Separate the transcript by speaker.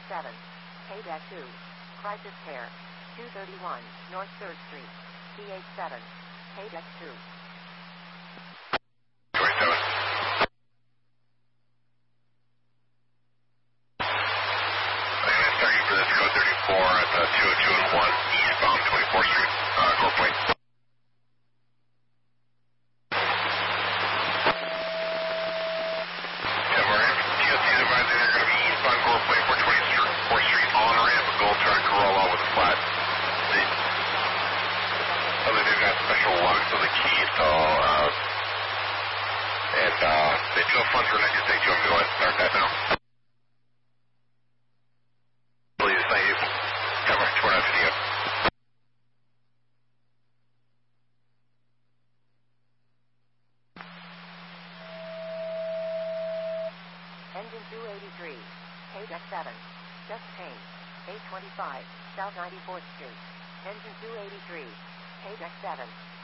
Speaker 1: KDEX-7, KDEX-2, Crisis Care, 231, North 3rd Street, CH-7, KDEX-2.
Speaker 2: 27. Starting for this code 34 at 202 and 1 eastbound 24th Street, Gore Point. TOC's advising they're going to be eastbound Gore Point, 424th Street on ramp, a gold truck roll out with a flat. They've got special locks on the keys, so, and they do have funds for 96. Do you want me to go ahead and start that now? Please, thank you. Cover, 250 up.
Speaker 1: Engine 283, KDEX-7, just change, 825, South 94th Street. Engine 283, KDEX-7.